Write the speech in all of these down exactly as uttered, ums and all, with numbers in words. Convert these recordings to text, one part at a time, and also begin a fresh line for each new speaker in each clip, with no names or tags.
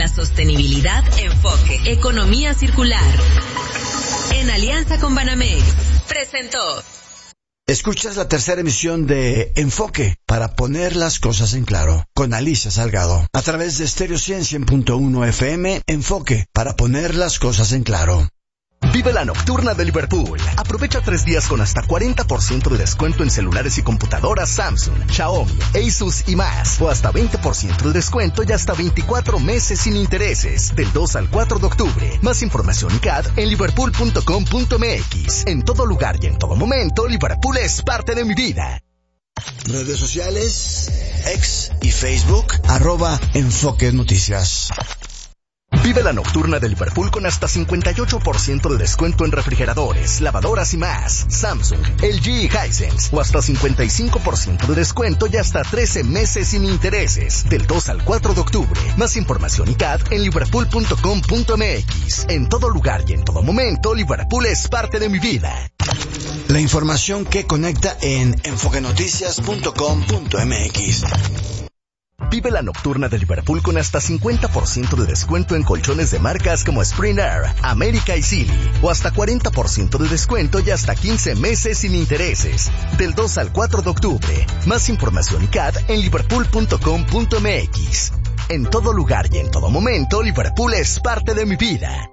la sostenibilidad, enfoque, economía circular. En alianza con Banamex, presentó.
Escuchas la tercera emisión de Enfoque, para poner las cosas en claro, con Alicia Salgado, a través de Stereo cien punto uno F M. Enfoque, para poner las cosas en claro.
Vive la nocturna de Liverpool. Aprovecha tres días con hasta cuarenta por ciento de descuento en celulares y computadoras Samsung, Xiaomi, Asus y más. O hasta veinte por ciento de descuento y hasta veinticuatro meses sin intereses. Del dos al cuatro de octubre. Más información y C A D en liverpool punto com punto m x. En todo lugar y en todo momento, Liverpool es parte de mi vida.
Redes sociales, X y Facebook, arroba Enfoque Noticias.
Vive la nocturna de Liverpool con hasta cincuenta y ocho por ciento de descuento en refrigeradores, lavadoras y más. Samsung, L G y Hisense. O hasta cincuenta y cinco por ciento de descuento y hasta trece meses sin intereses. Del dos al cuatro de octubre. Más información y C A D en liverpool punto com punto m x. En todo lugar y en todo momento, Liverpool es parte de mi vida.
La información que conecta en enfoque noticias punto com punto m x.
Vive la nocturna de Liverpool con hasta cincuenta por ciento de descuento en colchones de marcas como Spring Air, América y Silly. O hasta cuarenta por ciento de descuento y hasta quince meses sin intereses. Del dos al cuatro de octubre. Más información y C A D en liverpool punto com punto m x. En todo lugar y en todo momento, Liverpool es parte de mi vida.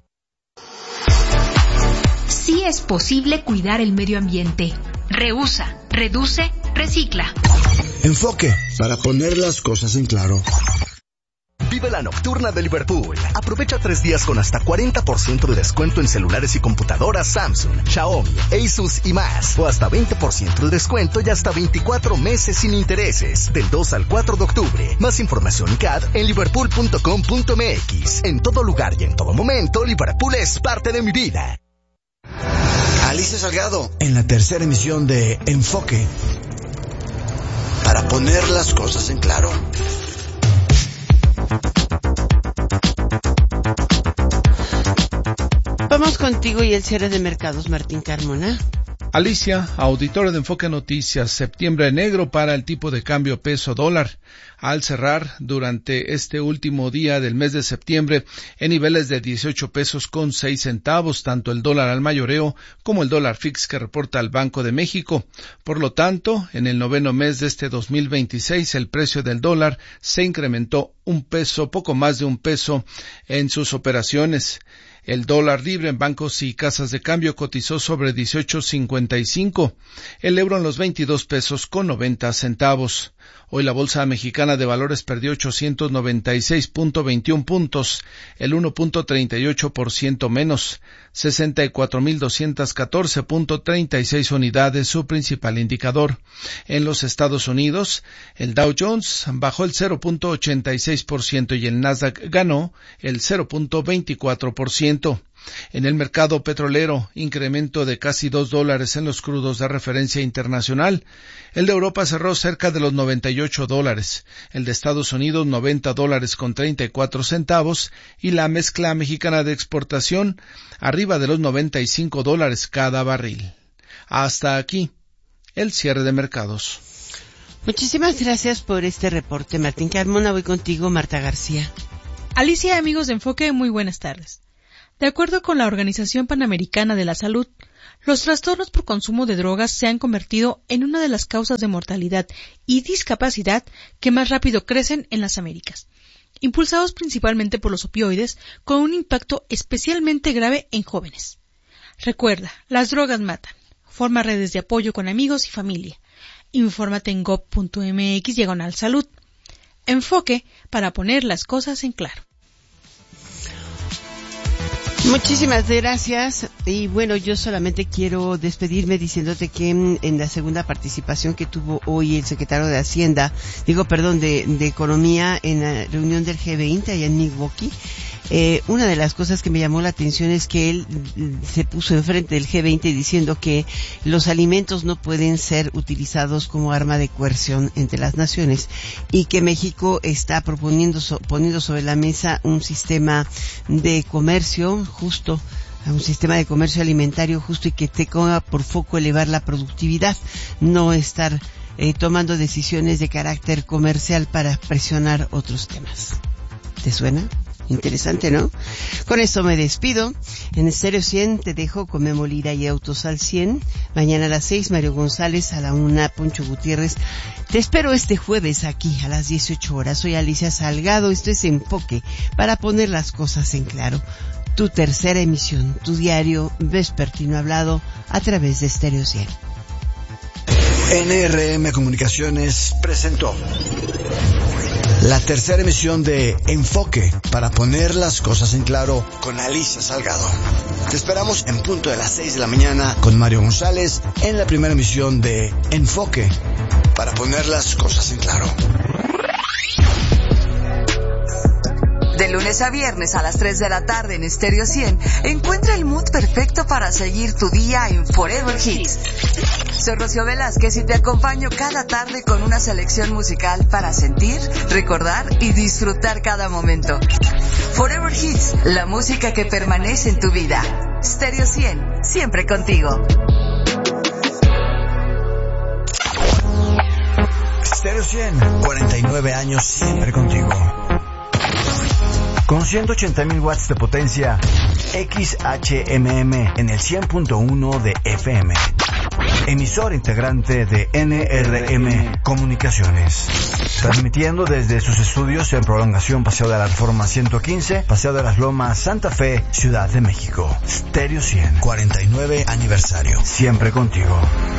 Sí es posible cuidar el medio ambiente. Reusa, reduce, recicla.
Enfoque, para poner las cosas en claro.
Vive la nocturna de Liverpool. Aprovecha tres días con hasta cuarenta por ciento de descuento en celulares y computadoras Samsung, Xiaomi, Asus y más. O hasta veinte por ciento de descuento y hasta veinticuatro meses sin intereses. Del dos al cuatro de octubre. Más información y C A D en liverpool punto com punto m x. En todo lugar y en todo momento, Liverpool es parte de mi vida.
Alicia Salgado, en la tercera emisión de Enfoque, para poner las cosas en claro.
Vamos contigo y el cierre de mercados, Martín Carmona.
Alicia, auditorio de Enfoque Noticias, septiembre negro para el tipo de cambio peso dólar, al cerrar durante este último día del mes de septiembre en niveles de dieciocho pesos con seis centavos, tanto el dólar al mayoreo como el dólar fix que reporta el Banco de México. Por lo tanto, en el noveno mes de este dos mil veintiséis, el precio del dólar se incrementó un peso, poco más de un peso en sus operaciones. El dólar libre en bancos y casas de cambio cotizó sobre dieciocho cincuenta y cinco, el euro en los veintidós pesos con noventa centavos. Hoy la Bolsa Mexicana de Valores perdió ochocientos noventa y seis punto veintiún puntos, el uno punto treinta y ocho por ciento menos, sesenta y cuatro mil doscientos catorce punto treinta y seis unidades, su principal indicador. En los Estados Unidos, el Dow Jones bajó el cero punto ochenta y seis por ciento y el Nasdaq ganó el cero punto veinticuatro por ciento. En el mercado petrolero, incremento de casi dos dólares en los crudos de referencia internacional. El de Europa cerró cerca de los noventa y ocho dólares, el de Estados Unidos noventa dólares con treinta y cuatro centavos y la mezcla mexicana de exportación arriba de los noventa y cinco dólares cada barril. Hasta aquí el cierre de mercados.
Muchísimas gracias por este reporte, Martín Carmona. Voy contigo, Marta García.
Alicia, amigos de Enfoque, muy buenas tardes. De acuerdo con la Organización Panamericana de la Salud, los trastornos por consumo de drogas se han convertido en una de las causas de mortalidad y discapacidad que más rápido crecen en las Américas, impulsados principalmente por los opioides, con un impacto especialmente grave en jóvenes. Recuerda, las drogas matan. Forma redes de apoyo con amigos y familia. Infórmate en gob punto m x diagonal salud. Enfoque, para poner las cosas en claro.
Muchísimas gracias. Y bueno, yo solamente quiero despedirme diciéndote que en, en la segunda participación que tuvo hoy el secretario de Hacienda, digo, perdón, de, de Economía en la reunión del G veinte allá en Milwaukee, eh, una de las cosas que me llamó la atención es que él se puso enfrente del G veinte diciendo que los alimentos no pueden ser utilizados como arma de coerción entre las naciones y que México está proponiendo, so, poniendo sobre la mesa un sistema de comercio justo, a un sistema de comercio alimentario justo y que tenga por foco elevar la productividad, no estar eh, tomando decisiones de carácter comercial para presionar otros temas. ¿Te suena? Interesante, ¿no? Con esto me despido. En Estéreo cien te dejo con Memo Lira y Autos al cien. Mañana a las seis, Mario González, a la una, Poncho Gutiérrez. Te espero este jueves aquí a las dieciocho horas. Soy Alicia Salgado. Esto es Enfoque, para poner las cosas en claro. Tu tercera emisión, tu diario vespertino hablado a través de Estéreo cien.
N R M Comunicaciones presentó la tercera emisión de Enfoque, para poner las cosas en claro, con Alicia Salgado. Te esperamos en punto de las seis de la mañana con Mario González en la primera emisión de Enfoque, para poner las cosas en claro.
De lunes a viernes a las tres de la tarde en Estéreo cien, encuentra el mood perfecto para seguir tu día en Forever Hits. Soy Rocío Velázquez y te acompaño cada tarde con una selección musical para sentir, recordar y disfrutar cada momento. Forever Hits, la música que permanece en tu vida. Estéreo cien, siempre contigo.
Estéreo cien, cuarenta y nueve años siempre contigo. Con ciento ochenta mil watts de potencia, X H M M en el cien punto uno de F M. Emisor integrante de N R M Comunicaciones. Transmitiendo desde sus estudios en Prolongación Paseo de la Reforma ciento quince, Paseo de las Lomas, Santa Fe, Ciudad de México. Stereo cien, cuarenta y nueve aniversario. Siempre contigo.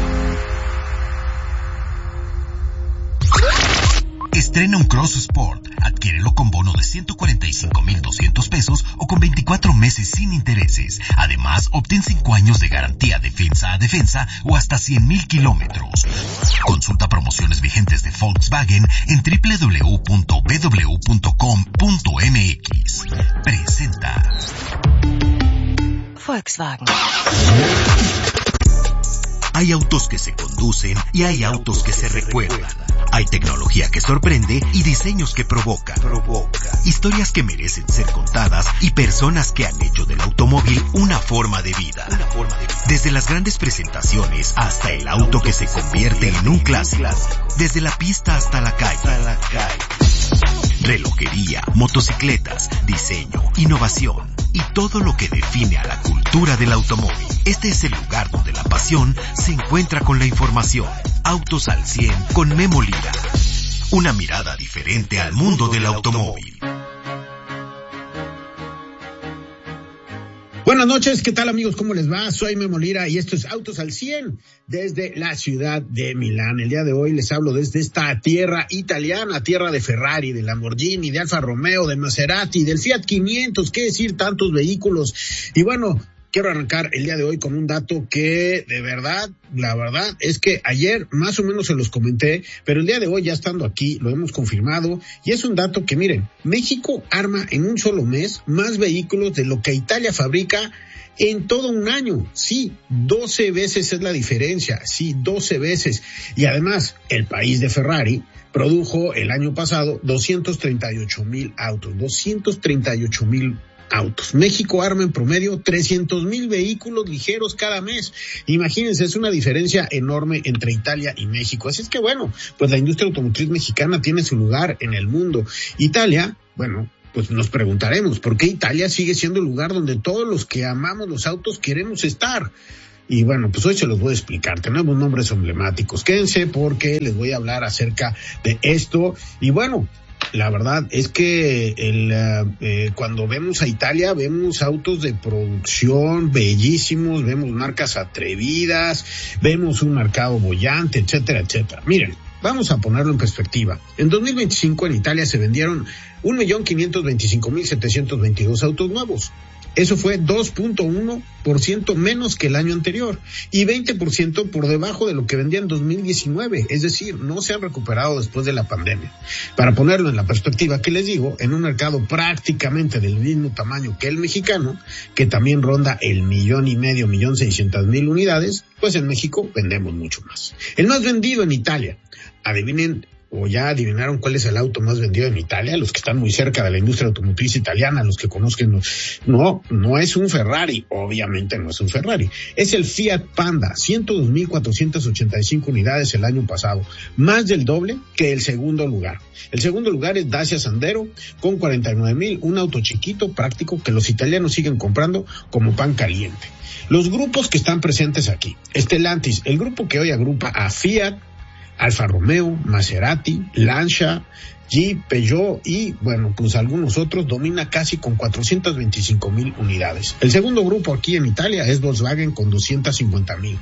Estrena un Cross Sport. Adquiérelo con bono de ciento cuarenta y cinco mil doscientos pesos o con veinticuatro meses sin intereses. Además, obtén cinco años de garantía defensa a defensa o hasta cien mil kilómetros. Consulta promociones vigentes de Volkswagen en doble u doble u doble u punto b w punto com punto m x. Presenta
Volkswagen.
Hay autos que se conducen y hay autos que se recuerdan. Hay tecnología que sorprende y diseños que provocan. Provoca. Historias que merecen ser contadas y personas que han hecho del automóvil una forma de vida. Una forma de vida. Desde las grandes presentaciones hasta el auto que se convierte en un clásico. Desde la pista hasta la calle. Relojería, motocicletas, diseño, innovación y todo lo que define a la cultura del automóvil. Este es el lugar donde la pasión se encuentra con la información. Autos al cien con Memo Lira. Una mirada diferente al mundo del automóvil.
Buenas noches, ¿qué tal amigos? ¿Cómo les va? Soy Memo Lira y esto es Autos al cien desde la ciudad de Milán. El día de hoy les hablo desde esta tierra italiana, tierra de Ferrari, de Lamborghini, de Alfa Romeo, de Maserati, del Fiat quinientos, qué decir, tantos vehículos. Y bueno, quiero arrancar el día de hoy con un dato que de verdad, la verdad es que ayer más o menos se los comenté, pero el día de hoy ya estando aquí lo hemos confirmado y es un dato que miren, México arma en un solo mes más vehículos de lo que Italia fabrica en todo un año. Sí, doce veces es la diferencia, sí, doce veces. Y además, el país de Ferrari produjo el año pasado doscientos treinta y ocho mil autos, doscientos treinta y ocho mil autos. México arma en promedio trescientos mil vehículos ligeros cada mes. Imagínense, es una diferencia enorme entre Italia y México. Así es que bueno, pues la industria automotriz mexicana tiene su lugar en el mundo. Italia, bueno, pues nos preguntaremos, ¿por qué Italia sigue siendo el lugar donde todos los que amamos los autos queremos estar? Y bueno, pues hoy se los voy a explicar. Tenemos nombres emblemáticos. Quédense porque les voy a hablar acerca de esto. Y bueno, la verdad es que el, eh, cuando vemos a Italia, vemos autos de producción bellísimos, vemos marcas atrevidas, vemos un mercado bollante, etcétera, etcétera. Miren, vamos a ponerlo en perspectiva. En dos mil veinticinco en Italia se vendieron un millón quinientos veinticinco mil setecientos veintidós autos nuevos. Eso fue dos punto uno por ciento menos que el año anterior y veinte por ciento por debajo de lo que vendía en dos mil diecinueve. Es decir, no se han recuperado después de la pandemia. Para ponerlo en la perspectiva que les digo, en un mercado prácticamente del mismo tamaño que el mexicano, que también ronda el millón y medio, millón seiscientas mil unidades, pues en México vendemos mucho más. El más vendido en Italia, adivinen o ya adivinaron cuál es el auto más vendido en Italia? Los que están muy cerca de la industria automotriz italiana, los que conozcan, no, no es un Ferrari, obviamente no es un Ferrari, es el Fiat Panda, ciento dos mil cuatrocientas ochenta y cinco unidades el año pasado, más del doble que el segundo lugar. El segundo lugar es Dacia Sandero con cuarenta y nueve mil, un auto chiquito, práctico, que los italianos siguen comprando como pan caliente. Los grupos que están presentes aquí: Stellantis, el grupo que hoy agrupa a Fiat, Alfa Romeo, Maserati, Lancia, Jeep, Peugeot y, bueno, pues algunos otros, domina casi con cuatrocientas veinticinco mil unidades. El segundo grupo aquí en Italia es Volkswagen con doscientas cincuenta mil.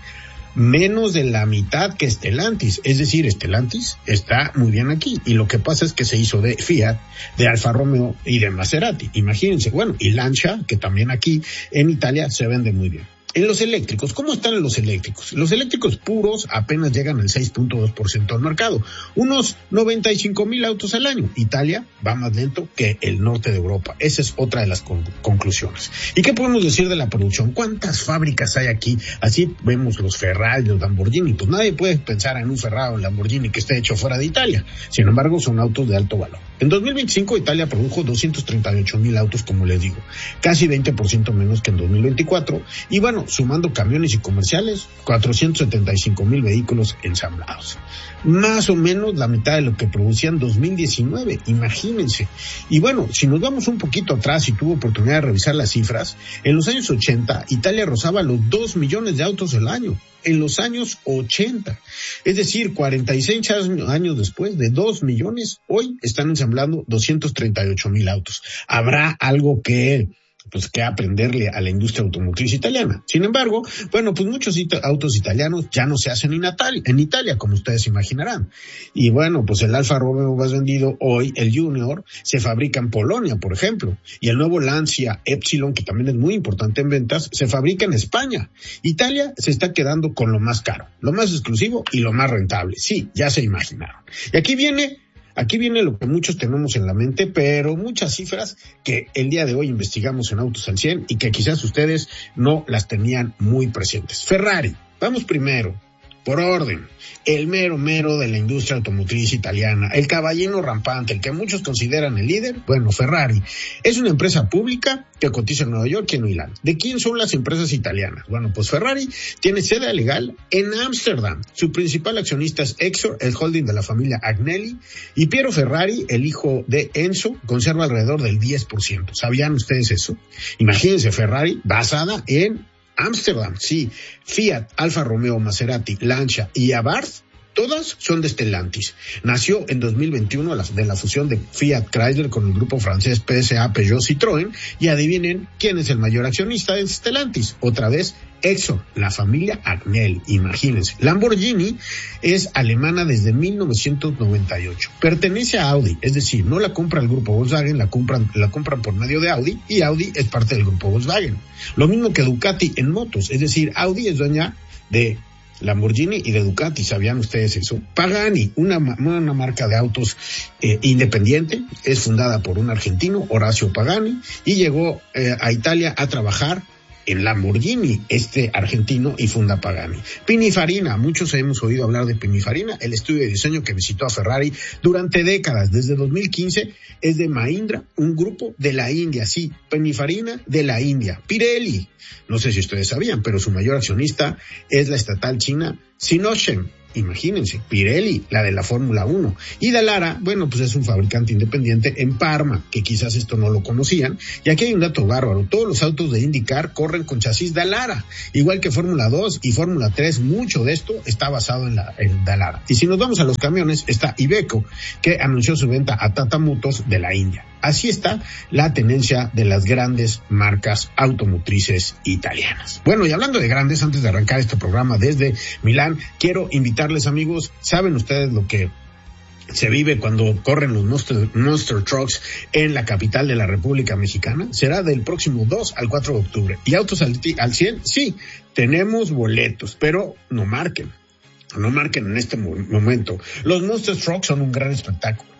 Menos de la mitad que Stellantis, es decir, Stellantis está muy bien aquí, y lo que pasa es que se hizo de Fiat, de Alfa Romeo y de Maserati, imagínense, bueno, y Lancia, que también aquí en Italia se vende muy bien. En los eléctricos, ¿cómo están los eléctricos? Los eléctricos puros apenas llegan al seis punto dos por ciento del mercado, unos noventa y cinco mil autos al año. Italia va más lento que el norte de Europa. Esa es otra de las con- conclusiones. ¿Y qué podemos decir de la producción? ¿Cuántas fábricas hay aquí? Así vemos los Ferrari, los Lamborghini. Pues nadie puede pensar en un Ferrari o un Lamborghini que esté hecho fuera de Italia. Sin embargo, son autos de alto valor. En dos mil veinticinco, Italia produjo doscientos treinta y ocho mil autos, como les digo, casi veinte por ciento menos que en dos mil veinticuatro. Y bueno, sumando camiones y comerciales, cuatrocientos setenta y cinco mil vehículos ensamblados. Más o menos la mitad de lo que producían en dos mil diecinueve, imagínense. Y bueno, si nos vamos un poquito atrás y tuve oportunidad de revisar las cifras, en los años ochenta, Italia rozaba los dos millones de autos al año. En los años ochenta. Es decir, cuarenta y seis años después de dos millones, hoy están ensamblando doscientos treinta y ocho mil autos. Habrá algo que... pues que aprenderle a la industria automotriz italiana. Sin embargo, bueno, pues muchos it- autos italianos ya no se hacen en Italia, en Italia, como ustedes imaginarán. Y bueno, pues el Alfa Romeo más vendido hoy, el Junior, se fabrica en Polonia, por ejemplo. Y el nuevo Lancia Epsilon, que también es muy importante en ventas, se fabrica en España. Italia se está quedando con lo más caro, lo más exclusivo y lo más rentable. Sí, ya se imaginaron. Y aquí viene... Aquí viene lo que muchos tenemos en la mente, pero muchas cifras que el día de hoy investigamos en Autos al cien y que quizás ustedes no las tenían muy presentes. Ferrari, vamos primero, por orden, el mero mero de la industria automotriz italiana, el caballino rampante, el que muchos consideran el líder. Bueno, Ferrari es una empresa pública que cotiza en Nueva York y en Milán. ¿De quién son las empresas italianas? Bueno, pues Ferrari tiene sede legal en Ámsterdam. Su principal accionista es Exor, el holding de la familia Agnelli, y Piero Ferrari, el hijo de Enzo, conserva alrededor del diez por ciento. ¿Sabían ustedes eso? Imagínense, Ferrari basada en Ámsterdam, sí. Fiat, Alfa Romeo, Maserati, Lancia y Abarth, todas son de Stellantis. Nació en dos mil veintiuno de la fusión de Fiat Chrysler con el grupo francés P S A Peugeot Citroën, y adivinen quién es el mayor accionista de Stellantis. Otra vez, Exor, la familia Agnelli, imagínense. Lamborghini es alemana desde mil novecientos noventa y ocho. Pertenece a Audi, es decir, no la compra el grupo Volkswagen, la compran, la compran por medio de Audi, y Audi es parte del grupo Volkswagen. Lo mismo que Ducati en motos, es decir, Audi es dueña de Lamborghini y de Ducati. ¿Sabían ustedes eso? Pagani, una, una marca de autos eh, independiente, es fundada por un argentino, Horacio Pagani, y llegó eh, a Italia a trabajar en Lamborghini, este argentino, y funda Pagani. Pininfarina, muchos hemos oído hablar de Pininfarina, el estudio de diseño que visitó a Ferrari durante décadas. Desde dos mil quince es de Mahindra, un grupo de la India, sí, Pininfarina de la India. Pirelli, no sé si ustedes sabían, pero su mayor accionista es la estatal china Sinochem. Imagínense, Pirelli, la de la Fórmula uno. Y Dallara, bueno, pues es un fabricante independiente en Parma, que quizás esto no lo conocían. Y aquí hay un dato bárbaro: todos los autos de IndyCar corren con chasis Dallara, igual que Fórmula dos y Fórmula tres. Mucho de esto está basado en la en Dallara. Y si nos vamos a los camiones, está Iveco, que anunció su venta a Tata Motors de la India. Así está la tendencia de las grandes marcas automotrices italianas. Bueno, y hablando de grandes, antes de arrancar este programa desde Milán, quiero invitarles, amigos, ¿saben ustedes lo que se vive cuando corren los Monster, Monster Trucks en la capital de la República Mexicana? Será del próximo dos al cuatro de octubre. ¿Y Autos al, al cien? Sí, tenemos boletos, pero no marquen. No marquen en este momento. Los Monster Trucks son un gran espectáculo.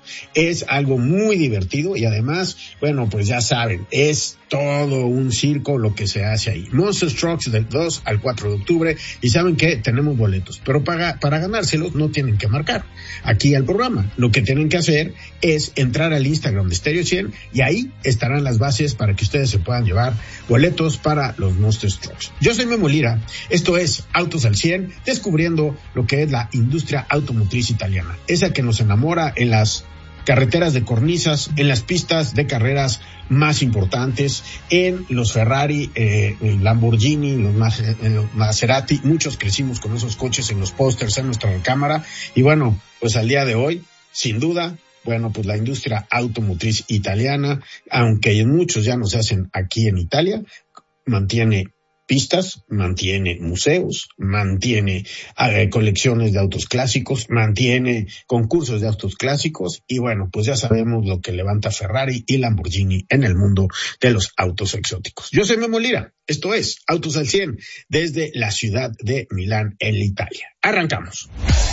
Es algo muy divertido y además, bueno, pues ya saben, es todo un circo lo que se hace ahí. Monster Trucks del dos al cuatro de octubre y saben que tenemos boletos, pero para, para ganárselos no tienen que marcar aquí al programa. Lo que tienen que hacer es entrar al Instagram de Stereo cien y ahí estarán las bases para que ustedes se puedan llevar boletos para los Monster Trucks. Yo soy Memo Lira, esto es Autos al cien, descubriendo lo que es la industria automotriz italiana, esa que nos enamora en las carreteras de cornisas, en las pistas de carreras más importantes, en los Ferrari, eh, Lamborghini, los, los Maserati. Muchos crecimos con esos coches en los pósters, en nuestra recámara. Y bueno, pues al día de hoy, sin duda, bueno, pues la industria automotriz italiana, aunque muchos ya no se hacen aquí en Italia, mantiene pistas, mantiene museos, mantiene eh, colecciones de autos clásicos, mantiene concursos de autos clásicos y bueno, pues ya sabemos lo que levanta Ferrari y Lamborghini en el mundo de los autos exóticos. Yo soy Memo Lira, esto es Autos al cien desde la ciudad de Milán, en Italia. Arrancamos.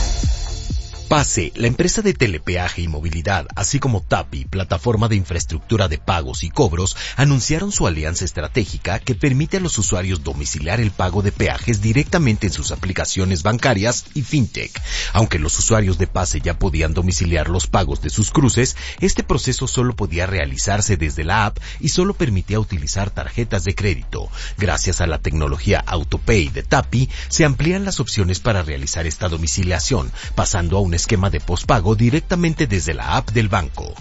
Pase, la empresa de telepeaje y movilidad, así como Tappi, plataforma de infraestructura de pagos y cobros, anunciaron su alianza estratégica que permite a los usuarios domiciliar el pago de peajes directamente en sus aplicaciones bancarias y fintech. Aunque los usuarios de Pase ya podían domiciliar los pagos de sus cruces, este proceso solo podía realizarse desde la app y solo permitía utilizar tarjetas de crédito. Gracias a la tecnología AutoPay de Tappi, se amplían las opciones para realizar esta domiciliación, pasando a un esquema de pospago directamente desde la app del banco.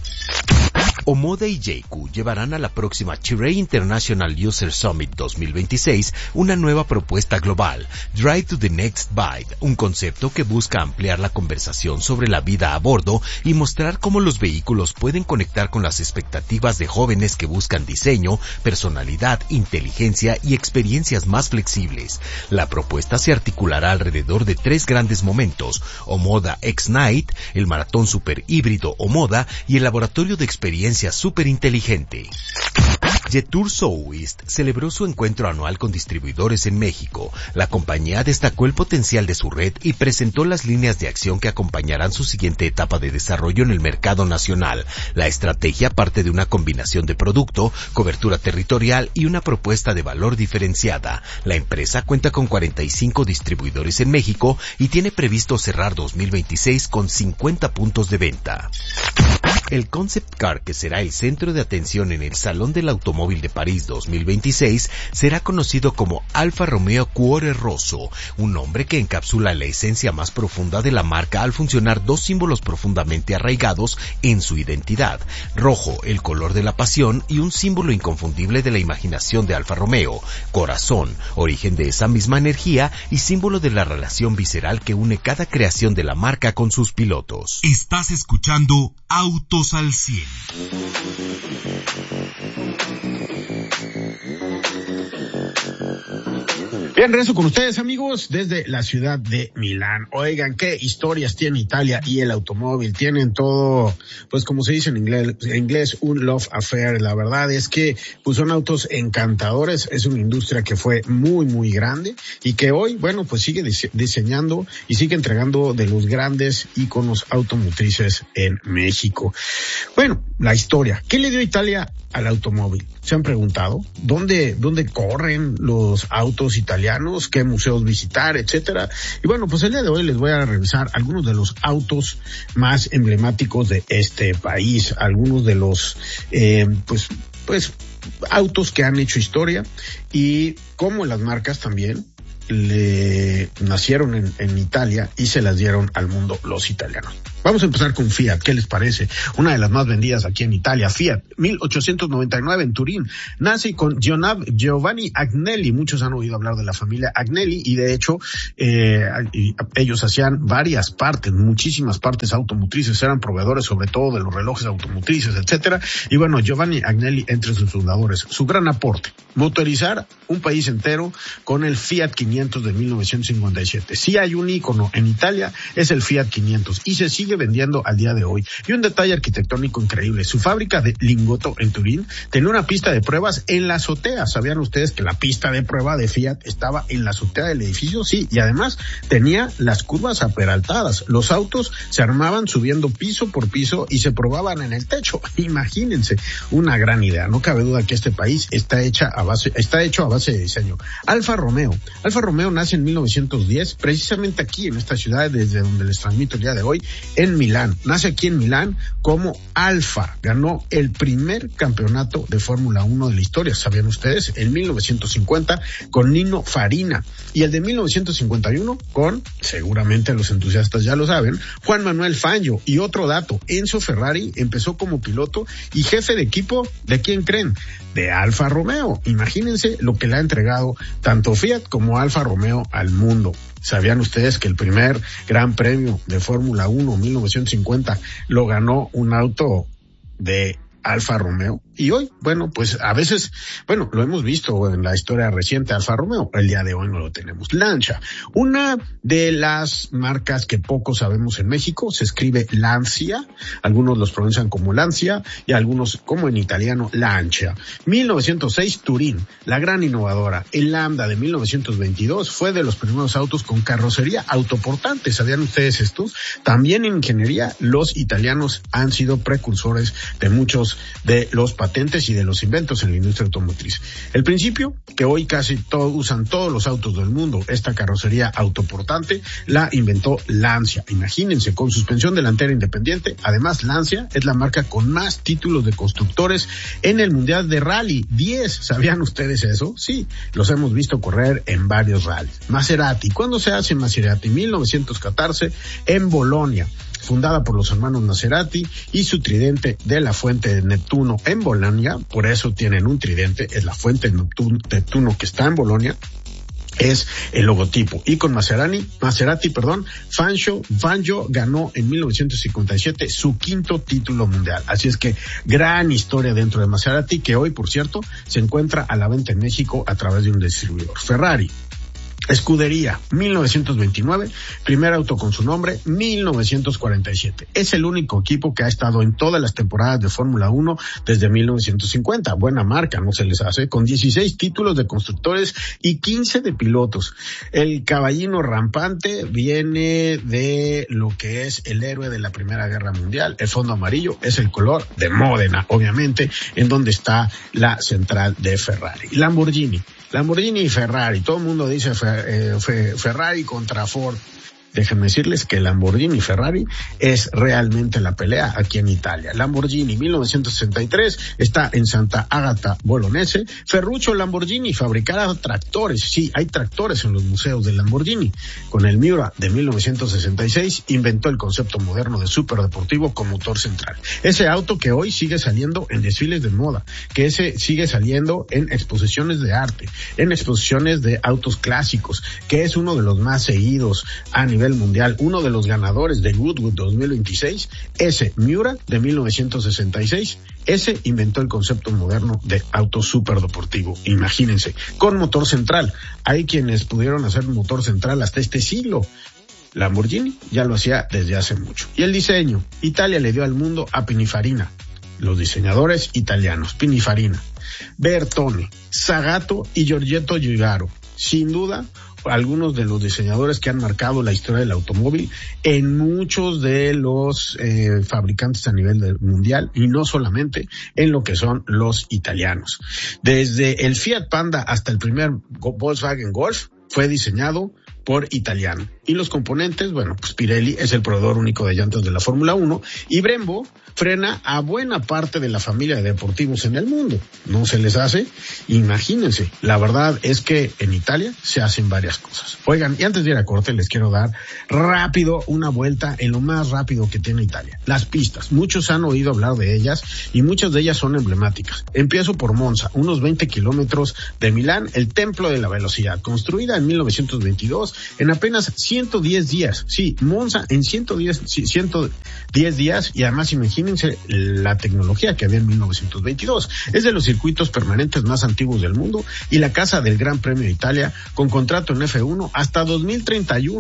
Omoda y Jayco llevarán a la próxima Chery International User Summit dos mil veintiséis una nueva propuesta global, Drive to the Next Byte, un concepto que busca ampliar la conversación sobre la vida a bordo y mostrar cómo los vehículos pueden conectar con las expectativas de jóvenes que buscan diseño, personalidad, inteligencia y experiencias más flexibles. La propuesta se articulará alrededor de tres grandes momentos: Omoda X-Night, el maratón super híbrido Omoda y el laboratorio de experiencia súper inteligente. Jetour Southeast celebró su encuentro anual con distribuidores en México. La compañía destacó el potencial de su red y presentó las líneas de acción que acompañarán su siguiente etapa de desarrollo en el mercado nacional. La estrategia parte de una combinación de producto, cobertura territorial y una propuesta de valor diferenciada. La empresa cuenta con cuarenta y cinco distribuidores en México y tiene previsto cerrar dos mil veintiséis con cincuenta puntos de venta. El Concept Car, que será el centro de atención en el Salón del Automóvil de París dos mil veintiséis, será conocido como Alfa Romeo Cuore Rosso, un nombre que encapsula la esencia más profunda de la marca al funcionar dos símbolos profundamente arraigados en su identidad: rojo, el color de la pasión, y un símbolo inconfundible de la imaginación de Alfa Romeo, corazón, origen de esa misma energía y símbolo de la relación visceral que une cada creación de la marca con sus pilotos.
Estás escuchando Autos al cien.
Bien, regreso con ustedes, amigos, desde la ciudad de Milán. Oigan, qué historias tiene Italia y el automóvil. Tienen todo, pues como se dice en inglés, en inglés un love affair. La verdad es que pues son autos encantadores. Es una industria que fue muy, muy grande y que hoy, bueno, pues sigue dise- diseñando y sigue entregando de los grandes íconos automotrices en México. Bueno, la historia. ¿Qué le dio Italia al automóvil? ¿Se han preguntado? ¿Dónde, dónde corren los autos italianos? ¿Qué museos visitar? Etcétera. Y bueno, pues el día de hoy les voy a revisar algunos de los autos más emblemáticos de este país. Algunos de los, eh, pues, pues, autos que han hecho historia y cómo las marcas también le nacieron en, en Italia y se las dieron al mundo los italianos. Vamos a empezar con Fiat. ¿Qué les parece? Una de las más vendidas aquí en Italia. Fiat, mil ochocientos noventa y nueve en Turín. Nace con Giovanni Agnelli. Muchos han oído hablar de la familia Agnelli y de hecho eh, ellos hacían varias partes, muchísimas partes automotrices. Eran proveedores sobre todo de los relojes automotrices, etcétera. Y bueno, Giovanni Agnelli entre sus fundadores. Su gran aporte: motorizar un país entero con el Fiat quinientos de mil novecientos cincuenta y siete. Si hay un ícono en Italia, es el Fiat quinientos y se sigue sigue vendiendo al día de hoy. Y un detalle arquitectónico increíble, su fábrica de Lingotto en Turín tenía una pista de pruebas en la azotea. ¿Sabían ustedes que la pista de prueba de Fiat estaba en la azotea del edificio? Sí, y además tenía las curvas aperaltadas. Los autos se armaban subiendo piso por piso y se probaban en el techo. Imagínense, una gran idea. No cabe duda que este país está hecha a base, está hecho a base de diseño. Alfa Romeo. Alfa Romeo nace en mil novecientos diez, precisamente aquí en esta ciudad desde donde les transmito el día de hoy, en Milán. Nace aquí en Milán como Alfa. Ganó el primer campeonato de Fórmula uno de la historia, ¿sabían ustedes? En mil novecientos cincuenta con Nino Farina. Y el de mil novecientos cincuenta y uno con, seguramente los entusiastas ya lo saben, Juan Manuel Fangio. Y otro dato, Enzo Ferrari empezó como piloto y jefe de equipo, ¿de quién creen? De Alfa Romeo. Imagínense lo que le ha entregado tanto Fiat como Alfa Romeo al mundo. ¿Sabían ustedes que el primer gran premio de Fórmula uno mil novecientos cincuenta lo ganó un auto de Alfa Romeo? Y hoy, bueno, pues a veces, bueno, lo hemos visto en la historia reciente, Alfa Romeo, el día de hoy no lo tenemos. Lancia, una de las marcas que poco sabemos en México, se escribe Lancia, algunos los pronuncian como Lancia y algunos como en italiano Lancia. mil novecientos seis, Turín, la gran innovadora. El Lambda de mil novecientos veintidós fue de los primeros autos con carrocería autoportante. ¿Sabían ustedes esto? También en ingeniería, los italianos han sido precursores de muchos de los patentes y de los inventos en la industria automotriz. El principio, que hoy casi todo, usan todos los autos del mundo, esta carrocería autoportante, la inventó Lancia. Imagínense, con suspensión delantera independiente. Además, Lancia es la marca con más títulos de constructores en el Mundial de Rally. diez. ¿Sabían ustedes eso? Sí, los hemos visto correr en varios rallies. Maserati. ¿Cuándo se hace Maserati? mil novecientos catorce en Bolonia, fundada por los hermanos Maserati, y su tridente de la fuente de Neptuno en Bolonia, por eso tienen un tridente, es la fuente de Neptuno, Neptuno que está en Bolonia, es el logotipo. Y con Maserati, Maserati, perdón, Fangio, Fangio ganó en mil novecientos cincuenta y siete su quinto título mundial. Así es que gran historia dentro de Maserati, que hoy, por cierto, se encuentra a la venta en México a través de un distribuidor. Ferrari. Escudería, mil novecientos veintinueve, primer auto con su nombre, mil novecientos cuarenta y siete. Es el único equipo que ha estado en todas las temporadas de Fórmula uno desde mil novecientos cincuenta. Buena marca, no se les hace, con dieciséis títulos de constructores y quince de pilotos. El caballino rampante viene de lo que es el héroe de la Primera Guerra Mundial. El fondo amarillo es el color de Módena, obviamente, en donde está la central de Ferrari. Lamborghini. Lamborghini y Ferrari, todo el mundo dice eh, Ferrari contra Ford. Déjenme decirles que Lamborghini y Ferrari es realmente la pelea aquí en Italia. Lamborghini mil novecientos sesenta y tres está en Santa Agata Bolognese. Ferruccio Lamborghini fabricará tractores. Sí, hay tractores en los museos de Lamborghini. Con el Miura de mil novecientos sesenta y seis inventó el concepto moderno de superdeportivo con motor central. Ese auto que hoy sigue saliendo en desfiles de moda, que ese sigue saliendo en exposiciones de arte, en exposiciones de autos clásicos, que es uno de los más seguidos a nivel mundial, uno de los ganadores de Goodwood dos mil veintiséis, ese Miura de mil novecientos sesenta y seis, ese inventó el concepto moderno de auto superdeportivo. Imagínense, con motor central. Hay quienes pudieron hacer un motor central hasta este siglo. Lamborghini ya lo hacía desde hace mucho. Y el diseño, Italia le dio al mundo a Pininfarina, los diseñadores italianos, Pininfarina, Bertone, Zagato y Giorgetto Giugiaro. Sin duda, algunos de los diseñadores que han marcado la historia del automóvil en muchos de los eh, fabricantes a nivel del mundial, y no solamente en lo que son los italianos. Desde el Fiat Panda hasta el primer Volkswagen Golf fue diseñado por italiano. Y los componentes, bueno, pues Pirelli es el proveedor único de llantas de la Fórmula uno, y Brembo frena a buena parte de la familia de deportivos en el mundo. ¿No se les hace? Imagínense. La verdad es que en Italia se hacen varias cosas. Oigan, y antes de ir a corte les quiero dar rápido una vuelta en lo más rápido que tiene Italia. Las pistas. Muchos han oído hablar de ellas y muchas de ellas son emblemáticas. Empiezo por Monza, unos veinte kilómetros de Milán, el templo de la velocidad, construida en mil novecientos veintidós en apenas ciento diez días. Sí, Monza en ciento diez, ciento diez días, y además imagínense la tecnología que había en mil novecientos veintidós. Es de los circuitos permanentes más antiguos del mundo y la casa del Gran Premio de Italia, con contrato en F uno hasta dos mil treinta y uno.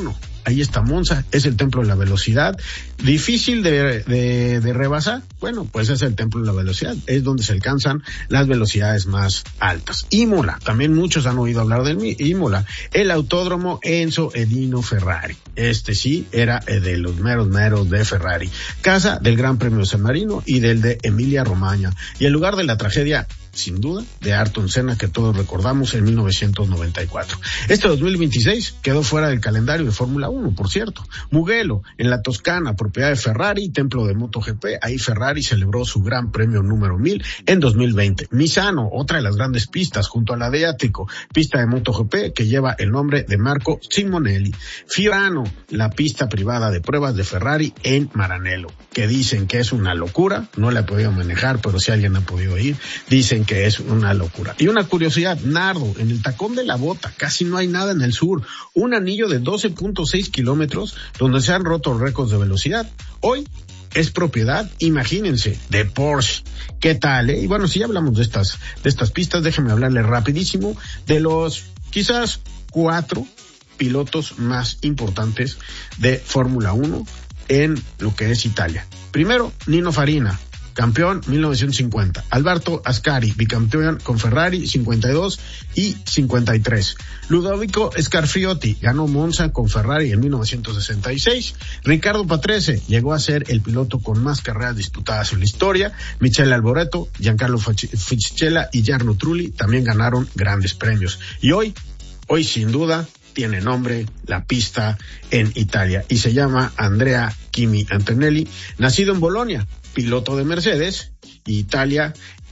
ahí está Monza, es el templo de la velocidad, difícil de, de, de rebasar, bueno, pues es el templo de la velocidad, es donde se alcanzan las velocidades más altas. Imola, también muchos han oído hablar del Imola, el autódromo Enzo Edino Ferrari, este sí era de los meros meros de Ferrari, casa del Gran Premio de San Marino y del de Emilia Romagna, y el lugar de la tragedia, sin duda, de Ayrton Senna, que todos recordamos en mil novecientos noventa y cuatro. Este dos mil veintiséis quedó fuera del calendario de Fórmula uno, por cierto. Mugello, en la Toscana, propiedad de Ferrari, templo de MotoGP, ahí Ferrari celebró su gran premio número mil en dos mil veinte. Misano, otra de las grandes pistas, junto al Adriático, pista de MotoGP que lleva el nombre de Marco Simonelli. Fiorano, la pista privada de pruebas de Ferrari en Maranello, que dicen que es una locura, no la he podido manejar, pero si alguien ha podido ir, dicen que es una locura. Y una curiosidad, Nardo, en el Tacón de la Bota, casi no hay nada en el sur, un anillo de doce punto seis kilómetros donde se han roto récords de velocidad. Hoy es propiedad, imagínense, de Porsche. ¿Qué tal, eh? Y bueno, si ya hablamos de estas, de estas pistas, déjenme hablarles rapidísimo de los quizás cuatro pilotos más importantes de Fórmula uno en lo que es Italia. Primero, Nino Farina, campeón mil novecientos cincuenta. Alberto Ascari, bicampeón con Ferrari cincuenta y dos y cincuenta y tres. Ludovico Scarfiotti ganó Monza con Ferrari en mil novecientos sesenta y seis. Ricardo Patrese llegó a ser el piloto con más carreras disputadas en la historia. Michele Alboreto, Giancarlo Fisichella y Jarno Trulli también ganaron grandes premios. Y hoy, hoy sin duda, tiene nombre la pista en Italia y se llama Andrea Kimi Antonelli, nacido en Bolonia, piloto de Mercedes. Italia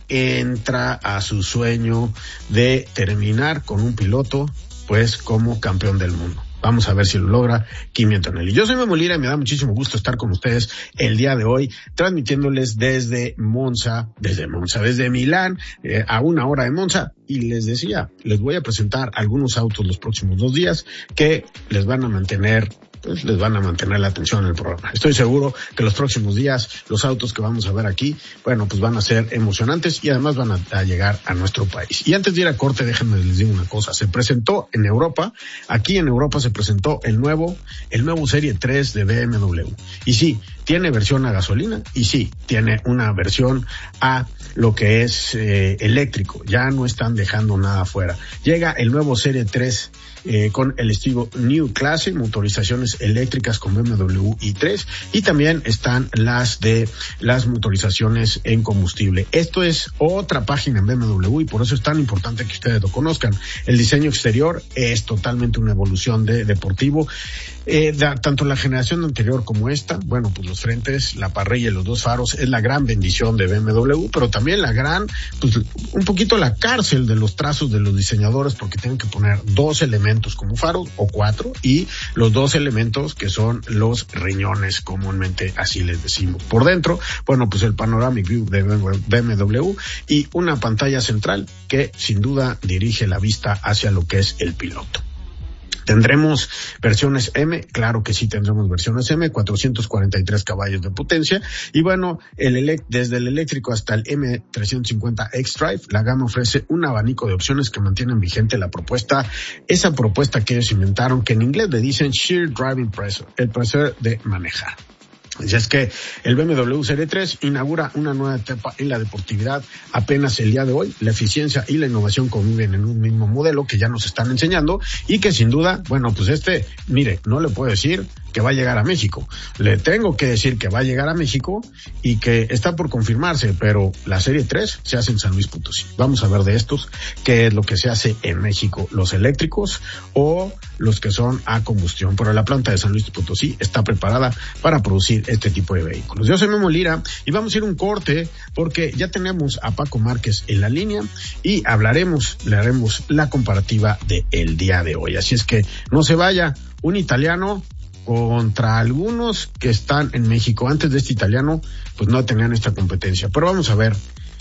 entra a su sueño de terminar con un piloto pues como campeón del mundo. Vamos a ver si lo logra Kimi Antonelli. Yo soy Memo Lira y me da muchísimo gusto estar con ustedes el día de hoy, transmitiéndoles desde Monza, desde Monza, desde Milán, eh, a una hora de Monza. Y les decía, les voy a presentar algunos autos los próximos dos días que les van a mantener pues les van a mantener la atención en el programa. Estoy seguro que los próximos días los autos que vamos a ver aquí, bueno, pues van a ser emocionantes y además van a, a llegar a nuestro país. Y antes de ir a corte, déjenme les digo una cosa. Se presentó en Europa, aquí en Europa se presentó el nuevo, el nuevo Serie tres de B M W. Y sí, tiene versión a gasolina y sí, tiene una versión a lo que es eh, eléctrico. Ya no están dejando nada afuera. Llega el nuevo Serie tres eh, con el estilo New Classic, motorizaciones eléctricas con B M W i tres y también están las de las motorizaciones en combustible. Esto es otra página en B M W y por eso es tan importante que ustedes lo conozcan. El diseño exterior es totalmente una evolución de deportivo. Eh, da, tanto la generación anterior como esta, bueno, pues los frentes, la parrilla y los dos faros es la gran bendición de B M W, pero también la gran, pues un poquito la cárcel de los trazos de los diseñadores porque tienen que poner dos elementos como faros o cuatro y los dos elementos que son los riñones, comúnmente así les decimos. Por dentro, bueno, pues el Panoramic View de B M W y una pantalla central que sin duda dirige la vista hacia lo que es el piloto. ¿Tendremos versiones M? Claro que sí tendremos versiones M, cuatrocientos cuarenta y tres caballos de potencia. Y bueno, el elec- desde el eléctrico hasta el M trescientos cincuenta X-Drive, la gama ofrece un abanico de opciones que mantienen vigente la propuesta, esa propuesta que ellos inventaron, que en inglés le dicen Sheer Driving Pressure, el placer de manejar. Y es que el B M W Serie tres inaugura una nueva etapa en la deportividad apenas el día de hoy. La eficiencia y la innovación conviven en un mismo modelo que ya nos están enseñando y que sin duda, bueno, pues este, mire, no le puedo decir que va a llegar a México. Le tengo que decir que va a llegar a México y que está por confirmarse, pero la Serie tres se hace en San Luis Potosí. Vamos a ver de estos qué es lo que se hace en México, los eléctricos o los que son a combustión. Pero la planta de San Luis Potosí está preparada para producir este tipo de vehículos. Yo soy Memo Lira y vamos a ir a un corte porque ya tenemos a Paco Márquez en la línea y hablaremos, le haremos la comparativa de el día de hoy. Así es que no se vaya, un italiano contra algunos que están en México. Antes de este italiano, pues no tenían esta competencia. Pero vamos a ver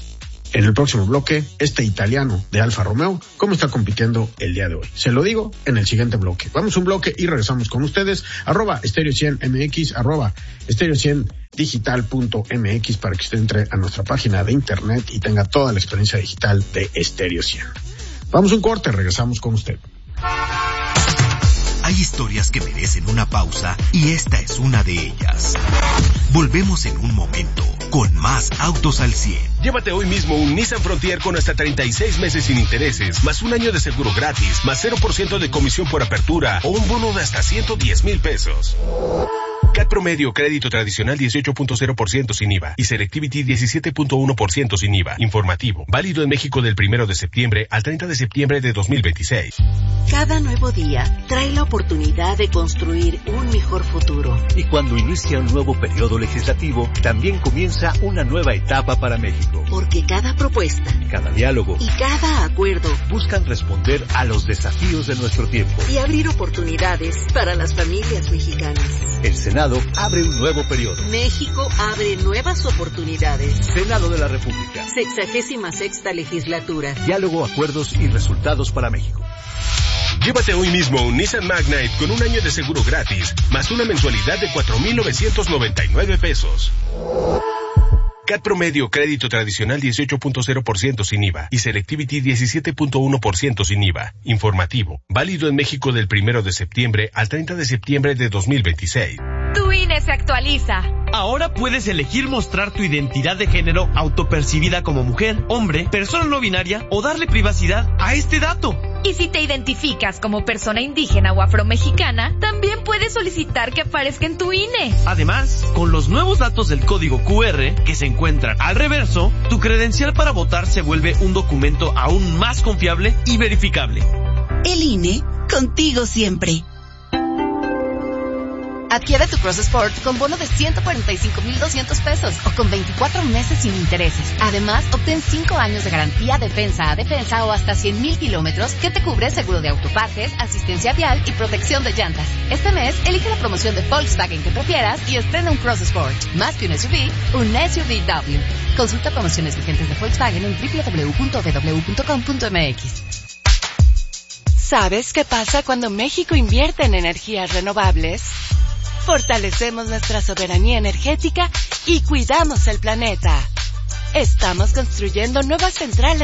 en el próximo bloque este italiano de Alfa Romeo cómo está compitiendo el día de hoy. Se lo digo en el siguiente bloque. Vamos a un bloque y regresamos con ustedes. Arroba Estéreo cien M X, arroba Estéreo cien digital punto M X para que usted entre a nuestra página de internet y tenga toda la experiencia digital de Estéreo cien. Vamos a un corte, regresamos con usted.
Hay historias que merecen una pausa y esta es una de ellas. Volvemos en un momento con más Autos al cien.
Llévate hoy mismo un Nissan Frontier con hasta treinta y seis meses sin intereses, más un año de seguro gratis, más cero por ciento de comisión por apertura o un bono de hasta ciento diez mil pesos. C A T promedio, crédito tradicional dieciocho punto cero por ciento sin I V A y Selectivity diecisiete punto uno por ciento sin I V A. Informativo. Válido en México del primero de septiembre al treinta de septiembre de dos mil veintiséis.
Cada nuevo día trae la oportunidad de construir un mejor futuro.
Y cuando inicia un nuevo periodo legislativo, también comienza una nueva etapa para México.
Porque cada propuesta,
cada diálogo
y cada acuerdo
buscan responder a los desafíos de nuestro tiempo
y abrir oportunidades para las familias mexicanas.
El Senado abre un nuevo periodo.
México abre nuevas oportunidades.
Senado de la República.
Sexagésima sexta legislatura.
Diálogo, acuerdos y resultados para México.
Llévate hoy mismo un Nissan Magnite con un año de seguro gratis, más una mensualidad de cuatro mil novecientos noventa y nueve pesos. C A T promedio, crédito tradicional dieciocho punto cero por ciento sin I V A y Selectivity diecisiete punto uno por ciento sin I V A. Informativo. Válido en México del primero de septiembre al treinta de septiembre de dos mil veintiséis.
Tu I N E se actualiza.
Ahora puedes elegir mostrar tu identidad de género autopercibida como mujer, hombre, persona no binaria o darle privacidad a este dato.
Y si te identificas como persona indígena o afromexicana, también puedes solicitar que aparezca en tu I N E.
Además, con los nuevos datos del código Q R que se encuentran al reverso, tu credencial para votar se vuelve un documento aún más confiable y verificable.
El I N E, contigo siempre. Adquiere tu Cross Sport con bono de ciento cuarenta y cinco mil doscientos pesos o con veinticuatro meses sin intereses. Además, obtén cinco años de garantía defensa a defensa o hasta cien mil kilómetros que te cubre seguro de autopartes, asistencia vial y protección de llantas. Este mes, elige la promoción de Volkswagen que prefieras y estrena un Cross Sport. Más que un S U V, un S U V W. Consulta promociones vigentes de Volkswagen en doble u doble u doble u punto v w punto com punto m x.
¿Sabes qué pasa cuando México invierte en energías renovables? Fortalecemos nuestra soberanía energética y cuidamos el planeta. Estamos construyendo nuevas centrales